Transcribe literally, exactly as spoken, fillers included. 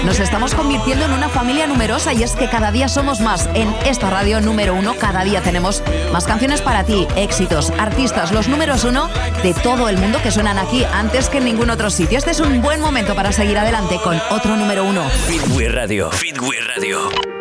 Nos estamos convirtiendo en una familia numerosa y es que cada día somos más. En esta radio número uno, cada día tenemos más canciones para ti, éxitos, artistas, los números uno de todo el mundo que suenan aquí antes que en ningún otro sitio. Este es un buen momento para seguir adelante con otro número uno. Fitway Radio. Fitway Radio.